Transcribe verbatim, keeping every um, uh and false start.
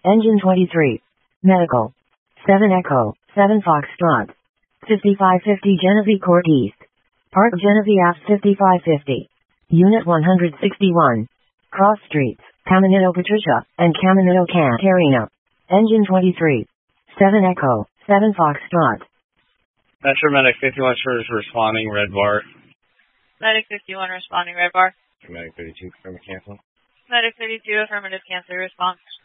Engine twenty-three. Medical. seven Echo, seven Foxtrot. fifty-five fifty Genesee Court East. Park Genesee Ave fifty-five fifty. Unit one hundred sixty-one. Cross Streets, Caminito Patricia, and Caminito Cantarino. Engine twenty-three. seven Echo, seven Foxtrot. Metro Medic fifty-one is responding, red bar. Medic fifty-one responding, red bar. Medic thirty-two, confirm cancel. Medic thirty-two, affirmative, cancel response.